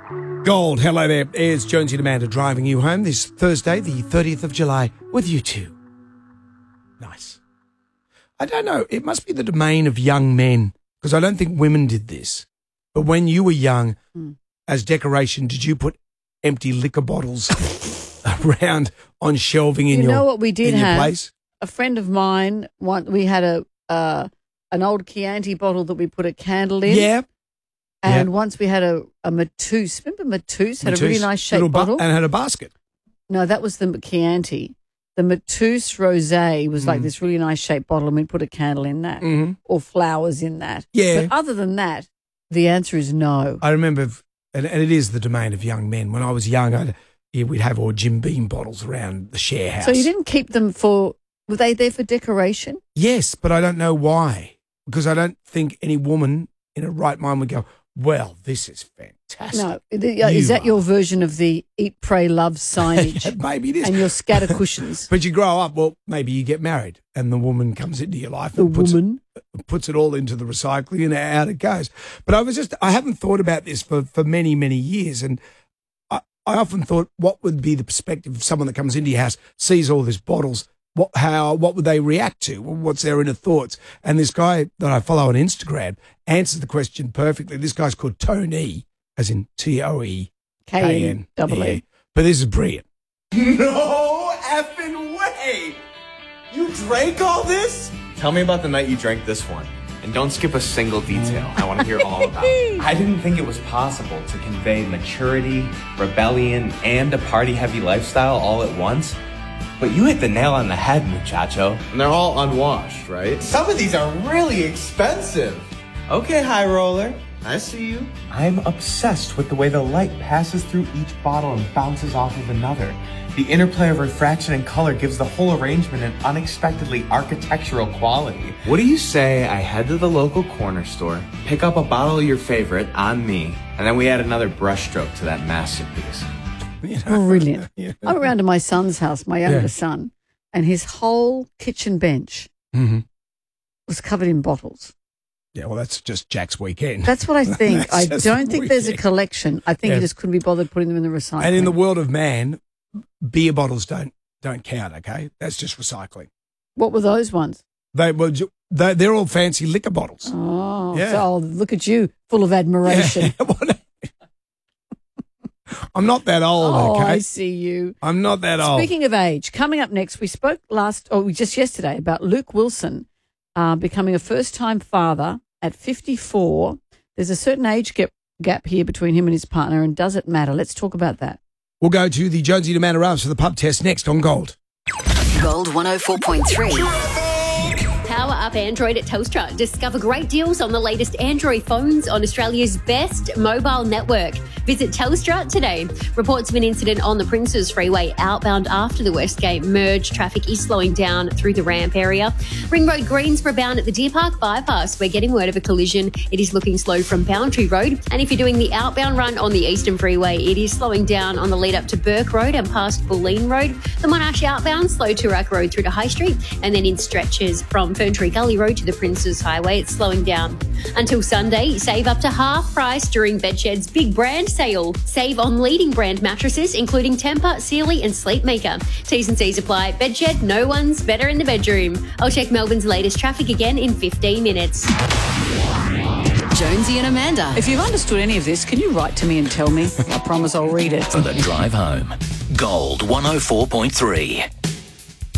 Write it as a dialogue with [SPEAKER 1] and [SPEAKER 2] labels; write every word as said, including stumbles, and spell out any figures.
[SPEAKER 1] Gold, hello there. It's Jonesy and Amanda driving you home this Thursday, the thirtieth of July, with you two. Nice. I don't know. It must be the domain of young men, because I don't think women did this. But when you were young, mm. as decoration, did you put empty liquor bottles around on shelving in
[SPEAKER 2] you
[SPEAKER 1] your
[SPEAKER 2] know what we did
[SPEAKER 1] in your
[SPEAKER 2] have?
[SPEAKER 1] place?
[SPEAKER 2] A friend of mine, one, we had a uh, an old Chianti bottle that we put a candle in.
[SPEAKER 1] Yeah.
[SPEAKER 2] And
[SPEAKER 1] yeah.
[SPEAKER 2] once we had a, a Mateus. Remember Mateus had
[SPEAKER 1] Mateus,
[SPEAKER 2] a really nice shaped
[SPEAKER 1] ba-
[SPEAKER 2] bottle?
[SPEAKER 1] And had a basket.
[SPEAKER 2] No, that was the Chianti. The Mateus Rosé was mm. like this really nice shaped bottle, and we put a candle in that
[SPEAKER 1] mm-hmm.
[SPEAKER 2] or flowers in that.
[SPEAKER 1] Yeah.
[SPEAKER 2] But other than that, the answer is no.
[SPEAKER 1] I remember, and, and it is the domain of young men. When I was young, I'd, yeah, we'd have all Jim Beam bottles around the share house.
[SPEAKER 2] So you didn't keep them for, were they there for decoration?
[SPEAKER 1] Yes, but I don't know why. Because I don't think any woman in her right mind would go, well, this is fantastic.
[SPEAKER 2] No. Is that
[SPEAKER 1] are.
[SPEAKER 2] your version of the eat, pray, love signage?
[SPEAKER 1] Yeah, maybe it is.
[SPEAKER 2] And your scatter cushions.
[SPEAKER 1] But you grow up, well, maybe you get married and the woman comes into your life
[SPEAKER 2] the
[SPEAKER 1] and puts
[SPEAKER 2] woman.
[SPEAKER 1] It, puts it all into the recycling and out it goes. But I was just, I haven't thought about this for, for many, many years. And I, I often thought, what would be the perspective of someone that comes into your house, sees all these bottles, What, how, what would they react to? What's their inner thoughts? And this guy that I follow on Instagram answers the question perfectly. This guy's called Tony, as in T O E K N.
[SPEAKER 2] Double E.
[SPEAKER 1] But this is brilliant.
[SPEAKER 3] No effing way! You drank all this?
[SPEAKER 4] Tell me about the night you drank this one. And don't skip a single detail. I want to hear all about it. I didn't think it was possible to convey maturity, rebellion, and a party-heavy lifestyle all at once. But you hit the nail on the head, muchacho. And they're all unwashed, right?
[SPEAKER 3] Some of these are really expensive.
[SPEAKER 4] Okay, high roller. I see you. I'm obsessed with the way the light passes through each bottle and bounces off of another. The interplay of refraction and color gives the whole arrangement an unexpectedly architectural quality. What do you say I head to the local corner store, pick up a bottle of your favorite on me, and then we add another brushstroke to that masterpiece?
[SPEAKER 1] You know?
[SPEAKER 2] Brilliant.
[SPEAKER 1] Yeah.
[SPEAKER 2] I went round to my son's house, my younger
[SPEAKER 1] Yeah.
[SPEAKER 2] son, and his whole kitchen bench
[SPEAKER 1] Mm-hmm.
[SPEAKER 2] was covered in bottles.
[SPEAKER 1] Yeah, well, that's just Jack's weekend.
[SPEAKER 2] That's what I think.
[SPEAKER 1] That's
[SPEAKER 2] I
[SPEAKER 1] just
[SPEAKER 2] don't think there's a
[SPEAKER 1] weekend.
[SPEAKER 2] collection. I think
[SPEAKER 1] Yeah.
[SPEAKER 2] he just couldn't be bothered putting them in the recycling.
[SPEAKER 1] And in the world of man, beer bottles don't don't count, okay? That's just recycling.
[SPEAKER 2] What were those ones?
[SPEAKER 1] They were, ju- they, they're all fancy liquor bottles.
[SPEAKER 2] Oh,
[SPEAKER 1] Yeah.
[SPEAKER 2] so, oh, look at you, full of admiration.
[SPEAKER 1] Yeah. I'm not that old,
[SPEAKER 2] Oh,
[SPEAKER 1] okay?
[SPEAKER 2] I see you.
[SPEAKER 1] I'm not that old.
[SPEAKER 2] Speaking of age, coming up next, we spoke last, or just yesterday, about Luke Wilson uh, becoming a first-time father at fifty-four. There's a certain age gap, gap here between him and his partner, and does it matter? Let's talk about that.
[SPEAKER 1] We'll go to the Jonesy and Amanda Rams for the pub test next on Gold.
[SPEAKER 5] Gold one oh four point three.
[SPEAKER 6] Power up Android at Telstra. Discover great deals on the latest Android phones on Australia's best mobile network. Visit Telstra today. Reports of an incident on the Princes Freeway outbound after the Westgate merge. Traffic is slowing down through the ramp area. Ring Road Greensborough bound at the Deer Park bypass. We're getting word of a collision. It is looking slow from Boundary Road. And if you're doing the outbound run on the Eastern Freeway, it is slowing down on the lead up to Burke Road and past Bulleen Road. The Monash outbound, slow to Rack Road through to High Street. And then in stretches from Ferntree Gully Road to the Princes Highway, it's slowing down. Until Sunday, save up to half price during Bedshed's big brand sale. Save on leading brand mattresses, including Tempur, Sealy and Sleepmaker. T's and C's apply. Bedshed, no one's better in the bedroom. I'll check Melbourne's latest traffic again in fifteen minutes.
[SPEAKER 5] Jonesy and Amanda.
[SPEAKER 2] If you've understood any of this, can you write to me and tell me? I promise I'll read it.
[SPEAKER 7] For the drive home. Gold one oh four point three.